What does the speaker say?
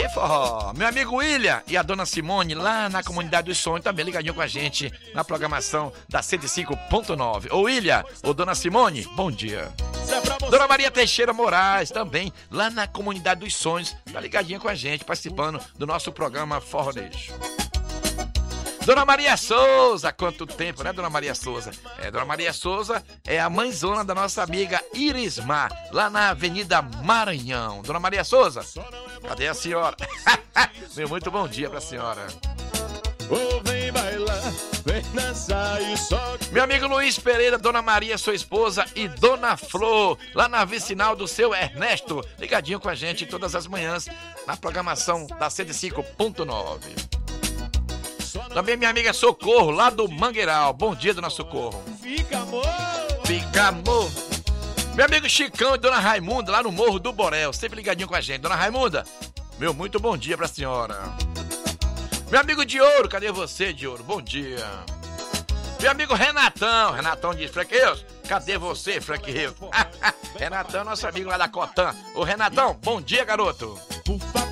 Tem forró. Meu amigo William e a dona Simone, lá na Comunidade dos Sonhos, também ligadinho com a gente na programação da 105.9. Ô William, ô dona Simone, bom dia. Dona Maria Teixeira Moraes, também lá na Comunidade dos Sonhos, tá ligadinha com a gente, participando do nosso programa Forronejo. Dona Maria Souza, quanto tempo, né, Dona Maria Souza? Dona Maria Souza é a mãezona da nossa amiga Irismar, lá na Avenida Maranhão. Dona Maria Souza, cadê a senhora? Meu muito bom dia pra senhora. Vem bailar, vem dançar e só... Meu amigo Luiz Pereira, Dona Maria, sua esposa, e Dona Flor, lá na vicinal do seu Ernesto, ligadinho com a gente todas as manhãs na programação da 105.9. Também minha amiga Socorro, lá do Mangueiral. Bom dia, dona Socorro. Fica amor. Fica amor. Meu amigo Chicão e dona Raimunda, lá no Morro do Borel, sempre ligadinho com a gente. Dona Raimunda, meu muito bom dia pra senhora. Meu amigo Diouro, cadê você, Diouro? Bom dia. Meu amigo Renatão. Renatão diz, Frank Rios, cadê você, Frank Rios? Renatão é nosso amigo lá da Cotan. Ô Renatão, bom dia, garoto.